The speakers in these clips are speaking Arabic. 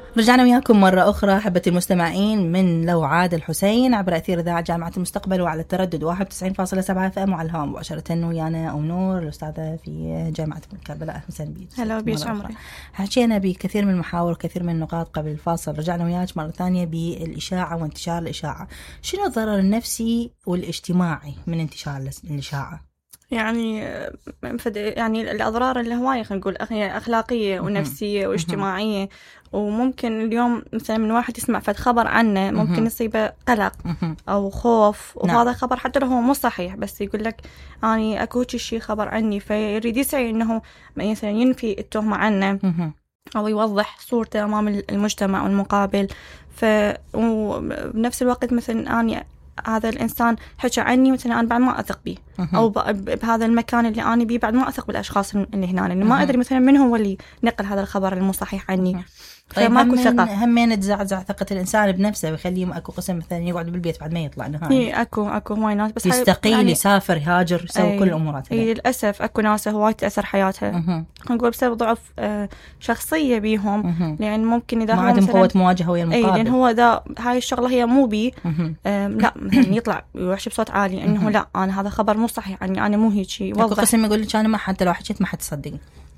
رجعنا وياكم مرة أخرى أحبتي المستمعين من لو عاد الحسين عبر أثير إذاعة جامعة المستقبل وعلى التردد 91.7 FM وعلى الهواء مباشرة ويانا أم نور الأستاذة في جامعة كربلاء. أهلا وسهلا بك. هلا بيش عمري. حكينا بكثير من المحاور وكثير من النقاط قبل الفاصل. رجعنا وياك مرة ثانية بالإشاعة وانتشار الإشاعة. شنو الضرر النفسي والاجتماعي من انتشار الإشاعة؟ يعني الأضرار اللي هواية خلينا نقول أخلاقية ونفسية واجتماعية. وممكن اليوم مثلا من واحد يسمع فد خبر عنه ممكن يصيبه قلق أو خوف، وهذا خبر حتى لو هو مو صحيح بس يقول لك أنا أكو شيء خبر عني، فيريد يسعي إنه مثلا ينفي التهمة عنه أو يوضح صورته أمام المجتمع والمقابل. وبنفس الوقت مثلا أنا هذا الإنسان حكى عني مثلا أنا بعد ما أثق به، أو بهذا المكان اللي أنا بيه بعد ما أثق بالأشخاص اللي هنا، لأنه ما أدري مثلا من هو اللي نقل هذا الخبر المو صحيح عني. طيب همين تزعزع ثقة الإنسان بنفسه ويخليه أكو قسم مثلا يقعد بالبيت بعد ما يطلع نهائي. أكو هواي ناس بس يستقيل يعني يسافر يهاجر يسوي كل الأمورات. للأسف أكو ناس هواي تأثر حياتها نقول بسبب ضعف شخصية بيهم، لأن ممكن إذا ما عندهم قوة مواجهة ويا المقابل. لأن هو هاي الشغلة هي مو بي لا مثلا يطلع ويحكي بصوت عالي إنه لا أنا هذا خبر مو صحيح عني، أنا مو هيك شيء. أكو قسم يقول لك أنا ما حتى لو حكيت ما حتصدق.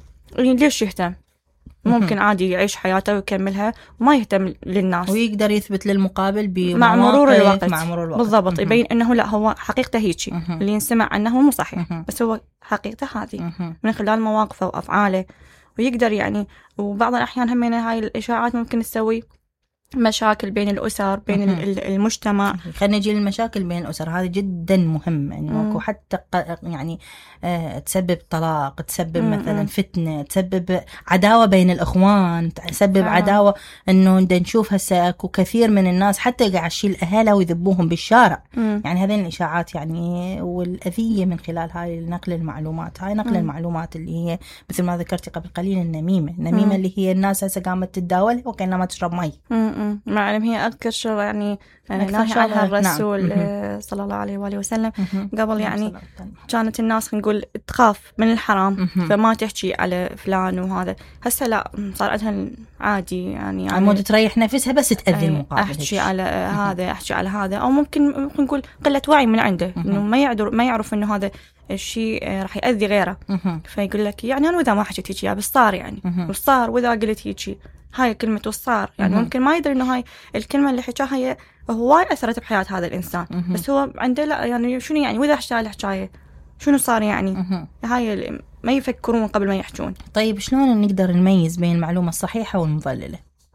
ليش يهتم؟ ممكن عادي يعيش حياته ويكملها وما يهتم للناس، ويقدر يثبت للمقابل مع مرور الوقت. بالضبط. يبين انه لا هو حقيقته هيك اللي ينسمع عنه مو صحيح، بس هو حقيقته هذه من خلال مواقفه وافعاله. ويقدر يعني وبعض الاحيان هم هاي الاشاعات ممكن تسوي مشاكل بين الأسر بين المجتمع. خلينا نجي للمشاكل بين الأسر، هذه جدا مهمة إنه حتى يعني تسبب طلاق، تسبب مثلا فتنة، تسبب عداوة بين الأخوان، تسبب عداوة إنه نشوف هسه أكو كثير من الناس حتى قاعد يشيل أهله ويذبوهم بالشارع. يعني هذين الإشاعات يعني والأذية من خلال هاي نقل المعلومات، هاي نقل المعلومات اللي هي مثل ما ذكرتي قبل قليل النميمة اللي هي الناس هسه قامت تتداولها وكأنها ما تشرب مي. معلم هي أذكر شغلة يعني ناهي عنها الرسول صلى الله عليه وآله وسلم قبل. يعني كانت الناس نقول تخاف من الحرام فما تحكي على فلان، وهذا هسه لا صار عندها عادي يعني عمود تريح نفسها بس تأذي المقابل. أحكي على هذا أحكي على هذا، أو ممكن نقول قلة وعي من عنده إنه ما يعرف إنه هذا الشيء راح يأذي غيره. فيقول لك يعني أنا وإذا ما حكيت هيك بس صار يعني والصار وإذا قلت هيك هاي كلمة والصار يعني ممكن ما يدري إنه هاي الكلمة اللي حكاها هي هواي أثرت بحياة هذا الإنسان. بس هو عنده لا يعني شنو يعني وإذا حكى الحكاية شنو صار يعني هاي ما يفكرون قبل ما يحجون. طيب شلون نقدر نميز بين المعلومة الصحيحة والمضللة؟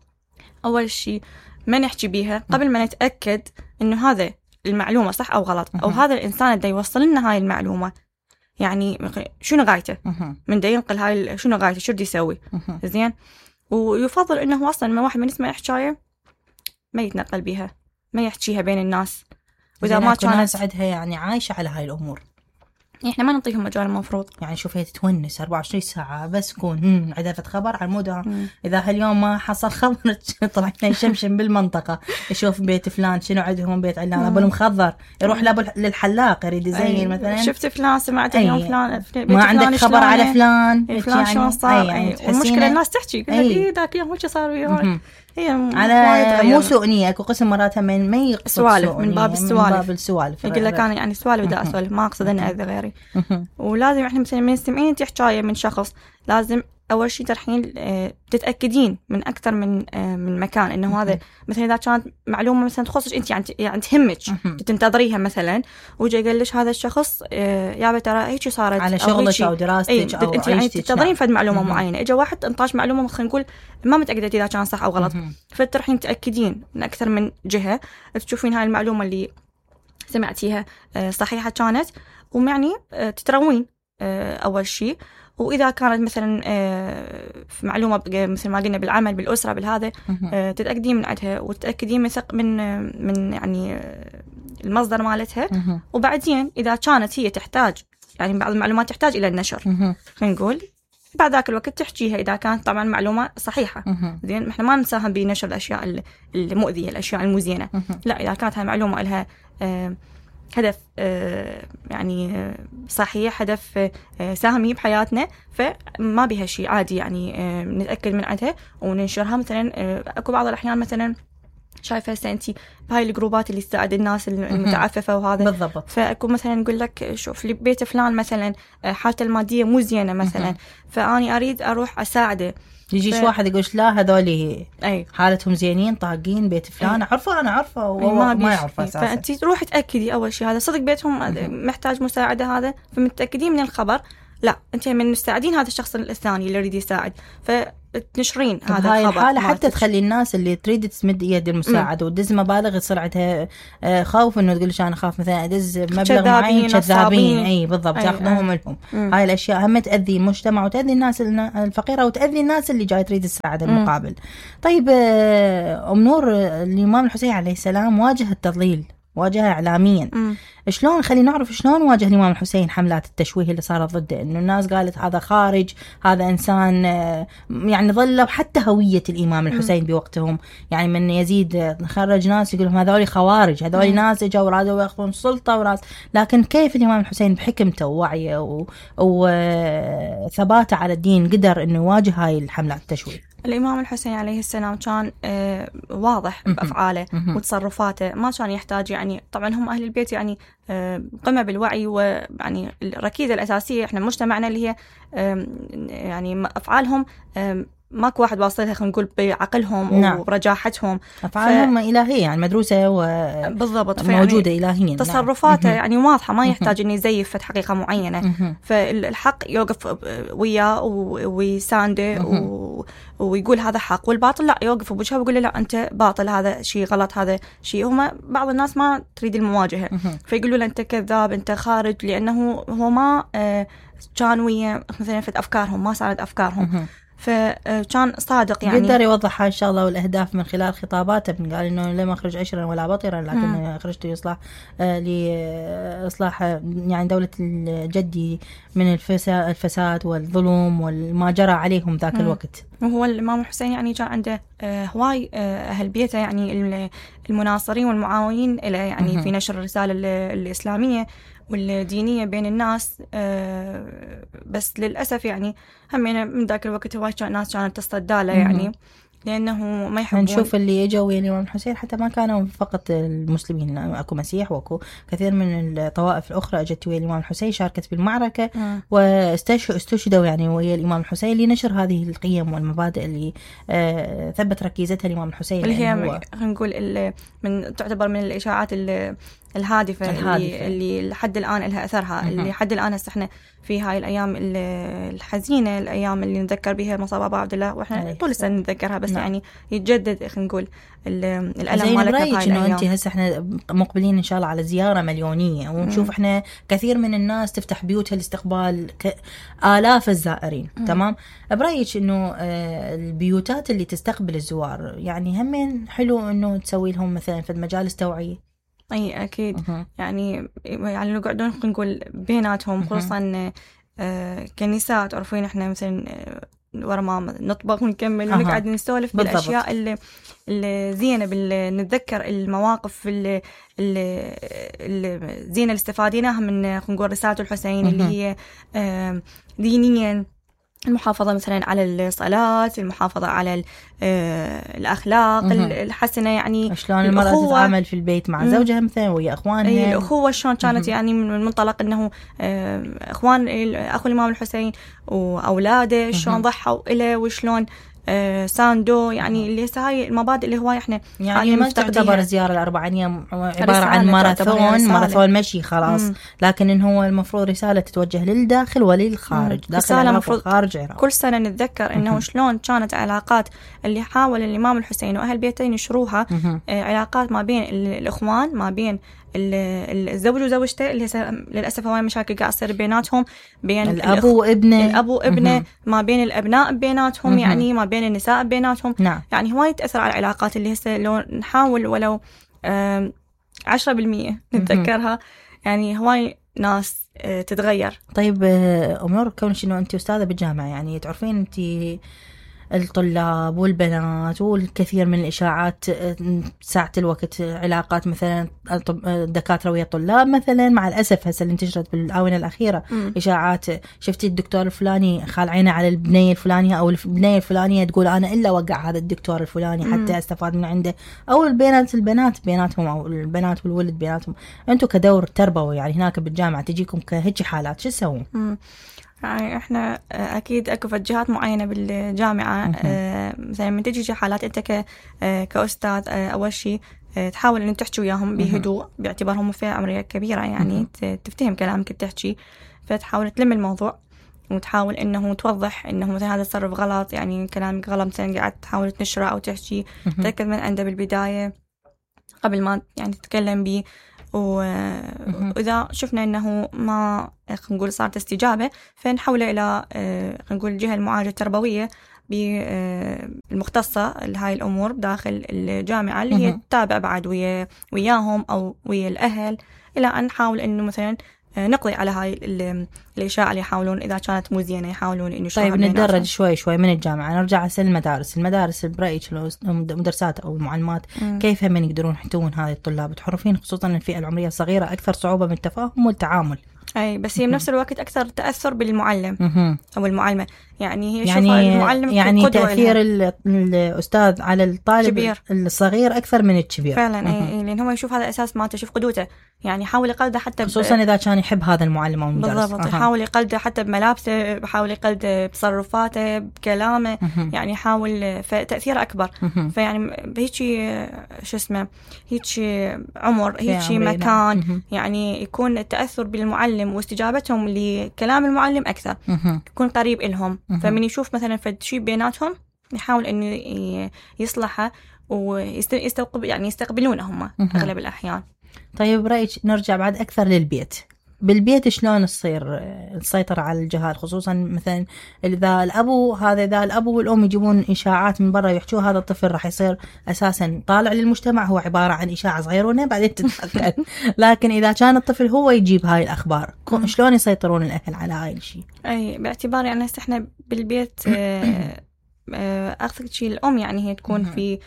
أول شيء ما نحكي بيها قبل ما نتأكد إنه هذا المعلومة صح أو غلط، أو هذا الإنسان اللي يوصل لنا هاي المعلومة يعني شنو غايته من دا ينقل هاي شنو غايته شو بدي يسوي. زين. ويفضل إنه أصلاً ما واحد من يسمع حكاية ما يتنقل بها، ما يحكيها بين الناس. وإذا ما كانت ناس عندها يعني عايشة على هاي الأمور إحنا ما نعطيهم مجال المفروض. يعني شوف هي تتونس 24 ساعة بس كون عدافة خبر على مودها. إذا هاليوم ما حصل خبر طلع يشمشم بالمنطقة يشوف بيت فلان شنو عندهم بيت علان أبو المخضر يروح للحلاق يريد يزين مثلا شفت فلان سمعت اليوم فلان ما عندك خبر على فلان فلان شلون صار. والمشكلة الناس تحكي يقول ذاك يوم وش صار وياه على مو سؤنية. أكو قسم مراتها ما يقصد سوالف من باب السوالف يقول لك أنا يعني سوالف بدأ أسولف ما أقصد أن أذي غيري. ولازم إحنا مثلا من سمعين أنت حكاية من شخص لازم أول شيء ترحين تتأكدين من أكثر من مكان إنه هذا مثلا إذا كانت معلومة مثلا تخصك أنت يعني تهمك تنتظريها مثلا وجا قال لك هذا الشخص يا ترى هيك صارت على شغلك أو دراستك أو عيشتك يعني تنتظرين فد معلومة معينة. إجا واحد انطاش معلومة خلينا نقول ما متأكدة إذا كان صح أو غلط، فترحين تأكدين من أكثر من جهة تشوفين هاي المعلومة اللي سمعتيها صحيحة كانت، ويعني تتروين أول شيء. وإذا كانت مثلا في معلومة مثل ما قلنا بالعمل بالأسرة بالهذا تتأكدين من عندها وتتأكدين من يعني المصدر مالتها. وبعدين إذا كانت هي تحتاج يعني بعض المعلومات تحتاج إلى النشر خلينا نقول بعد ذاك الوقت تحكيها إذا كانت طبعا معلومة صحيحة. زين إحنا ما نساهم بنشر الأشياء المؤذية الأشياء المزينة. لا إذا كانت هاي معلومة لها هدف يعني صحيح، هدف سامي بحياتنا، فما بها شيء عادي يعني نتأكد من عدها وننشرها. مثلا أكو بعض الأحيان مثلا شايفة هسه أنتي بهاي الجروبات اللي تساعد الناس المتعففة وهذا بالضبط، فأكو مثلا نقول لك شوف بيت فلان مثلا حالته المادية مو زينة مثلا، فأني أريد أروح أساعده. يجيش واحد يقولش لا هذولي حالتهم زينين طاقين بيت فلان، عرفه أنا عرفه وهو ما يعرفه أساسا. فأنتي تروح تأكدي أول شيء هذا صدق بيتهم محتاج مساعدة هذا، فمتأكدين من الخبر، لا أنت من مساعدين هذا الشخص الثاني اللي يريد يساعد، فتنشرين هذا هاي الخبر. الحالة حتى تخلي الناس اللي تريد تمد يد المساعدة ودز مبالغ يصير عندها خوف إنه تقولش أنا خاف مثلا أدز مبلغ معين كذابين، أي بالضبط ياخذوهم لهم. هاي الأشياء هم تأذي المجتمع وتأذي الناس الفقيرة وتأذي الناس اللي جاي تريد تساعد المقابل. طيب أم نور، الإمام الحسين عليه السلام واجه التضليل، واجهها إعلاميا. شلون خلينا نعرف شلون واجه الإمام الحسين حملات التشويه اللي صارت ضده، إنه الناس قالت هذا خارج، هذا إنسان يعني ظلوا حتى هوية الإمام الحسين بوقتهم، يعني من يزيد خرج ناس يقولهم هذول خوارج، هذول ناس اجوا ورادوا ياخذون سلطة وراس. لكن كيف الإمام الحسين بحكمته ووعيه وثباته على الدين قدر إنه يواجه هاي الحملات التشويه؟ الإمام الحسين عليه السلام كان واضح بأفعاله وتصرفاته، ما كان يحتاج يعني، طبعا هم أهل البيت يعني قمة بالوعي، ويعني الركيزة الأساسية إحنا مجتمعنا اللي هي يعني أفعالهم ماكو واحد واصلها خلينا نقول بعقلهم ورجاحتهم، أفعالهم إلهية يعني مدروسة بالضبط، موجودة إلهيا. تصرفاته يعني واضحة، ما يحتاج إنه يزيف حقيقة معينة. فالحق يوقف وياه ويسانده ويقول هذا حق، والباطل لا يوقف بوجهه ويقول لا أنت باطل، هذا شيء غلط، هذا شيء. هما بعض الناس ما تريد المواجهة فيقولوا له أنت كذاب، أنت خارج، لأنه هو ما كان ويا مثلا في أفكارهم، ما صارت أفكارهم، فكان صادق يعني. قدر يوضح هاي الشغلة والأهداف من خلال خطاباته، قال إنه لم أخرج عشرا ولا بطرا، لكن خرجت لإصلاح يعني دولة جدي من الفساد والظلم وما جرى عليهم ذاك الوقت. وهو الإمام الحسين يعني كان عنده هواي أهل بيته يعني المناصرين والمعاونين له يعني في نشر الرسالة الإسلامية والدينية بين الناس. بس للأسف يعني همينا من ذاك الوقت هواي ناس كانت تصدى له يعني، لأنه ما يحبون. نشوف اللي اجوا ويا الإمام الحسين حتى ما كانوا فقط المسلمين، اكو مسيح واكو كثير من الطوائف الأخرى اجت ويا الإمام الحسين، شاركت بالمعركة واستشهدوا يعني ويا الإمام الحسين لنشر هذه القيم والمبادئ اللي ثبت ركيزتها الإمام الحسين، اللي هي خلينا نقول من تعتبر من الإشاعات الهادفة اللي لحد الآن لها أثرها، اللي لحد الآن هسه احنا في هاي الأيام الحزينة، الأيام اللي نذكر بها مصاب أبو عبد الله، وإحنا طول السنة نتذكرها، بس يعني يتجدد خلينا نقول الألم مالتنا في هاي الأيام. إنه أنت هسه احنا مقبلين إن شاء الله على زيارة مليونية، ونشوف احنا كثير من الناس تفتح بيوتها لاستقبال آلاف الزائرين. تمام، برأيك إنه البيوتات اللي تستقبل الزوار يعني همين حلو إنه تسوي لهم مثلا في مجالس توعية؟ أي أكيد. يعني نقعدون نقول بيناتهم، خصوصا كنساء تعرفين إحنا مثلا ورا ما نطبخ ونكمل ونقعد نسولف بالأشياء اللي زينة، نتذكر المواقف اللي زينة اللي استفاديناها من خلينا نقول رسالة الحسين اللي هي دينيا، المحافظة مثلا على الصلاة، المحافظة على الأخلاق الحسنة، يعني شلون المرأة تتعامل في البيت مع زوجها مثلا ويا أخوانها، الأخوة شلون كانت يعني من منطلق أنه أخوان أخو الإمام الحسين وأولاده شلون ضحوا إله وشلون ساندو، يعني اللي هاي المبادئ اللي هو احنا يعني ما تعتبر الزيارة الأربعينية عبارة عن ماراثون مشي خلاص، لكن إن هو المفروض رسالة تتوجه للداخل وللخارج، داخل العراق وخارج العراق. كل سنة نتذكر إنه شلون كانت علاقات اللي حاول الإمام الحسين وأهل بيته ينشروها، علاقات ما بين الإخوان، ما بين الزوج وزوجته اللي للأسف هواي مشاكل قاعد تصير بيناتهم، بين الأب وابنه، ما بين الأبناء بيناتهم، يعني ما بين النساء بيناتهم. نعم. يعني هواي تأثر على العلاقات اللي هسه لو نحاول ولو 10% نتذكرها، يعني هواي ناس تتغير. طيب أم نور، كونش إنه أنت أستاذة بالجامعة، يعني تعرفين أنت الطلاب والبنات والكثير من الإشاعات ساعة الوقت، علاقات مثلا دكاترة ويا طلاب مثلا، مع الأسف هسه اللي انتشرت بالآونة الأخيرة إشاعات شفتي الدكتور الفلاني خال عينه على البنية الفلانية، أو البنية الفلانية تقول أنا إلا وقع هذا الدكتور الفلاني حتى أستفاد من عنده، أو البنات بيناتهم، أو البنات والولد بيناتهم. أنتم كدور تربوي يعني هناك بالجامعة تجيكم كهيك حالات شو تسوون؟ يعني احنا اكيد اكو جهات معينه بالجامعه مثلا من تجي حالات انت كاستاذ اول شيء تحاول ان تحكي وياهم بهدوء باعتبارهم فئه عمريه كبيره يعني تفتهم كلامك تحكي، فتحاول تلم الموضوع وتحاول انه توضح انه مثلا هذا التصرف غلط، يعني كلامك غلط مثلا قاعد تحاول تنشره او تحكي، تاكد من عنده بالبدايه قبل ما يعني تتكلم به. وإذا شفنا أنه ما نقول صارت استجابة فنحوله إلى نقول الجهة المعالجة التربوية بالمختصة لهاي الأمور داخل الجامعة اللي هي تتابع بعد وياهم أو ويا الأهل، إلى أن نحاول أنه مثلا نقضي على هاي الإشاعة اللي يحاولون إذا كانت مو زينة يحاولون إنه طيب نتدرج شوي من الجامعة، نرجع على المدارس برأيك المدرسات أو المعلمات كيف من يقدرون يحتوون هذه الطلاب الحرفين، خصوصا الفئة العمرية الصغيرة أكثر صعوبة بالتفاهم والتعامل؟ أي بس هي بنفس الوقت أكثر تأثر بالمعلم أو المعلمة، يعني هي يعني المعلم يعني تأثير الأستاذ على الطالب كبير. الصغير أكثر من الكبير فعلا. لأن هو يشوف هذا أساس ما تشوف قدوته، يعني يحاول يقلده حتى خصوصا إذا كان يحب هذا المعلم أو المدرس. بالضبط يحاول يقلده حتى بملابسه، بحاول يقلده بتصرفاته بكلامه، يعني يحاول فتأثير أكبر. فيعني بهيجي شو اسمه هيجي عمر هيجي مكان يعني يكون التأثر بالمعلم واستجابتهم لكلام المعلم أكثر، يكون قريب إلهم. فمن يشوف مثلا فد شيء بيناتهم يحاول إنه يصلحه يعني يستقبلونه هم أغلب الأحيان. طيب برأيك نرجع بعد أكثر للبيت، بالبيت شلون تصير السيطرة على الجهال، خصوصا مثلا إذا الأب والأم يجيبون إشاعات من برا ويحكوا هذا الطفل راح يصير أساسا طالع للمجتمع هو عبارة عن إشاعة صغيرة بعدين تتأكد. لكن إذا كان الطفل هو يجيب هاي الأخبار شلون يسيطرون الأهل على هاي الشيء؟ أي باعتبار يعني إحنا بالبيت أخذ شيء الأم يعني هي تكون في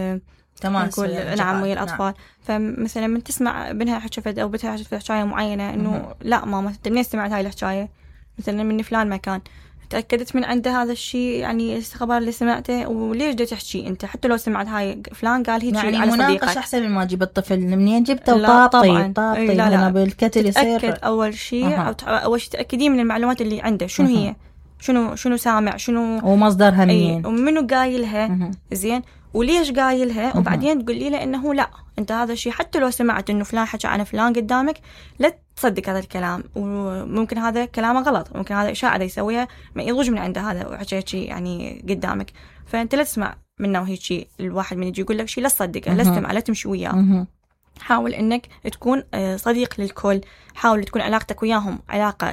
نقول نعم ويا الأطفال. نعم. فمثلا من تسمع بنها حكفت أو بنتها حكفت حكاية معينة إنه لا ماما أنت منين سمعت هاي الحكاية، مثلا من فلان مكان تأكدت من عنده هذا الشيء يعني الخبر اللي سمعته وليش دا تحكي أنت، حتى لو سمعت هاي فلان قال هيك يعني على صديقك. مناقش أحسن من ما تجيب الطفل منين جبته وطاطي لا بالكتل يصير. تأكد أول شيء أول شيء تأكدين من المعلومات اللي عنده شنو هي شنو سامع شنو ومصدرها منين ومنو قايلها زين وليش قايلها، وبعدين تقولي له انه لا انت هذا الشيء حتى لو سمعت انه فلان حكى عن فلان قدامك لا تصدق هذا الكلام، وممكن هذا كلامه غلط، ممكن هذا اشاعه يسويها ما يضوج من عنده هذا وحكى شيء يعني قدامك، فانت لا تسمع منه هيك شيء. الواحد من يجي يقول لك شيء لا تصدقه لا تسمع لا تمشي وياه. حاول انك تكون صديق للكل، حاول تكون علاقتك وياهم علاقه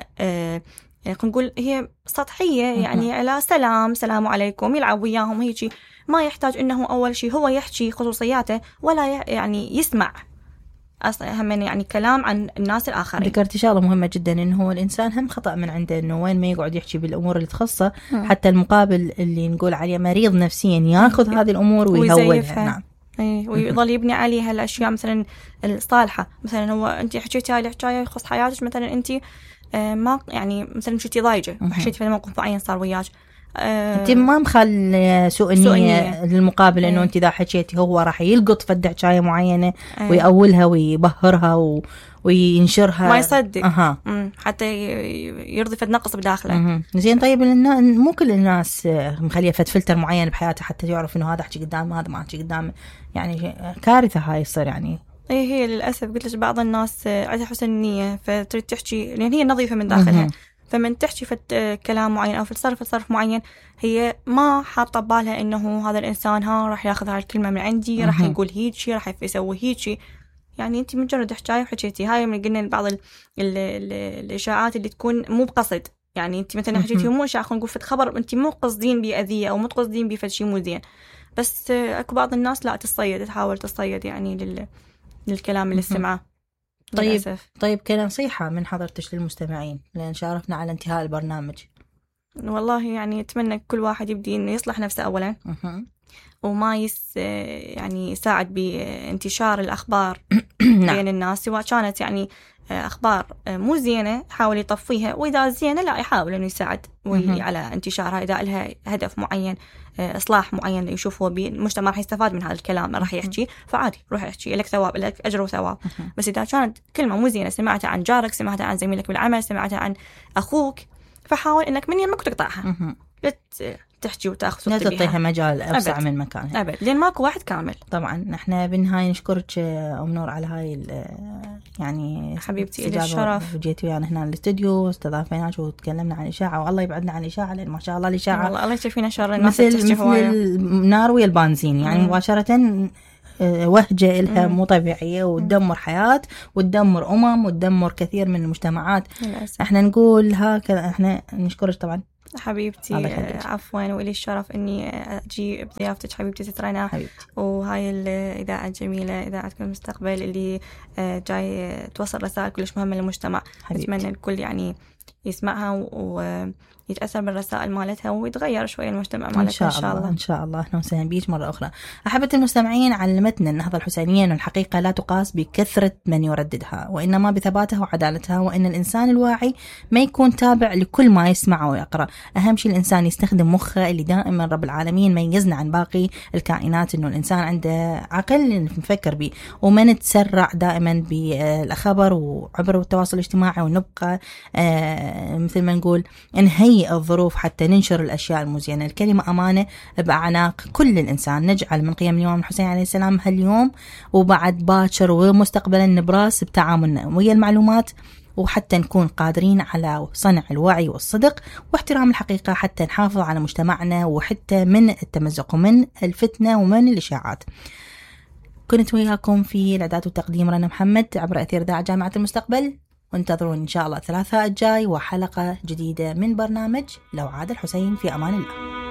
نقول هي سطحيه يعني على سلام عليكم، يلعب وياهم هيك، ما يحتاج انه اول شيء هو يحكي خصوصياته ولا يعني يسمع اصلا هم يعني كلام عن الناس الاخرين. ذكرتي شغله مهمه جدا انه هو الانسان هم خطا من عنده انه وين ما يقعد يحكي بالامور اللي تخصه حتى المقابل اللي نقول عليه مريض نفسيا ياخذ هذه الامور ويهولها. نعم ويظل يبني عليها الاشياء مثلا الصالحه، مثلا هو انت حكيتي هاي الحكايه يخص حياتك، مثلا انت ما يعني مثلا شفتي ضايجه وحكيتي في موقف معين صار وياك، انت ما مخل سوء النية للمقابل انه انت اذا حكيتي هو راح يلقط فد حكايه معينه ويأولها ويبهرها وينشرها ما يصدق حتى يرضي فد نقص بداخله. زين طيب مو كل الناس مخليه فد فلتر معين بحياته حتى يعرف انه هذا حكي قدامه هذا ما حكي قدامه، يعني كارثه هاي يصير يعني. هي للاسف قلت لك بعض الناس عندها حسن نيه فتريد تحكي لان هي نظيفه من داخلها، فمن تحكي في كلام معين أو في تصرف معين هي ما حاطة بالها إنه هذا الإنسان راح ياخذ هاي الكلمة من عندي راح يقول هيك راح يسوي هيك، يعني أنت مجرد حكاية وحكيتي هاي من قلنا بعض الإشاعات اللي تكون مو بقصد، يعني أنت مثلا حكيتي مو إشاعة خلينا نقول في خبر أنت مو قصدين بأذية أو مو قصدين بفد شيء مو زين، بس أكو بعض الناس لا تحاول تصيد يعني للكلام اللي سمعه. طيب كنصيحة من حضرتك للمستمعين لأن شارفنا على انتهاء البرنامج. والله يعني أتمنى كل واحد يبدي إنه يصلح نفسه أولا، وما يعني يساعد بانتشار الأخبار بين الناس، سواء كانت يعني أخبار مو زينة حاول يطفيها، وإذا زينة لا يحاول إنه يساعد على انتشارها. إذا لها هدف معين، إصلاح معين يشوف هو المجتمع راح يستفاد من هذا الكلام راح يحكي، فعادي روح يحكي، لك ثواب، لك أجر وثواب. بس إذا كانت كلمة مو زينة سمعتها عن جارك، سمعتها عن زميلك بالعمل، سمعتها عن أخوك، فحاول إنك من يمك تقطعها، تحكي وتاخذ لا تعطيها مجال أوسع من مكانها أبد، لأن ماكو واحد كامل. طبعا نحن بالنهاية نشكرك أم نور على هاي يعني حبيبتي إلي الشرف، جيتي ويانا هنا الاستوديو، استضافيناك وتكلمنا عن الإشاعة، والله يبعدنا عن الإشاعة، لأن ما شاء الله الإشاعة الله يشفينا شر الناس مثل النار ويا البنزين، يعني مباشرة وهجة إلها مو طبيعية، وتدمر حياة وتدمر وتدمر كثير من المجتمعات. احنا نقول هكذا. احنا نشكرك طبعا حبيبتي، عفوا، وإلي الشرف إني أجي بضيافتك حبيبتي سترينا، وهاي الإذاعة الجميلة، إذاعتكم المستقبل اللي جاي توصل رسائل كلش مهمة للمجتمع. أتمنى الكل يعني يسمعها ويتأثر بالرسائل مالتها ويتغير شوية المجتمع مالتها إن شاء الله. إن شاء الله. أهلا وسهلا بيك مرة أخرى. أحبة المستمعين، علمتنا النهضة الحسينية أن الحقيقة لا تقاس بكثرة من يرددها، وإنما بثباتها وعدالتها، وإن الإنسان الواعي ما يكون تابع لكل ما يسمع ويقرأ. أهم شيء الإنسان يستخدم مخه اللي دائما رب العالمين ميزنا عن باقي الكائنات، إنه الإنسان عنده عقل نفكر به، وما نتسرع دائما بالخبر وعبر التواصل الاجتماعي، ونبقى مثل ما نقول نهيئ الظروف حتى ننشر الأشياء المزينة. الكلمة أمانة بأعناق كل الإنسان، نجعل من قيم الإمام الحسين عليه السلام هاليوم وبعد باكر ومستقبلا نبراس بتعاملنا ويا المعلومات، وحتى نكون قادرين على صنع الوعي والصدق واحترام الحقيقة، حتى نحافظ على مجتمعنا وحتى من التمزق ومن الفتنة ومن الإشاعات. كنت وياكم في الإعداد والتقديم رنا محمد عبر أثير إذاعة جامعة المستقبل، وانتظرون إن شاء الله الثلاثاء الجاي وحلقة جديدة من برنامج لو عاد الحسين. في أمان الله.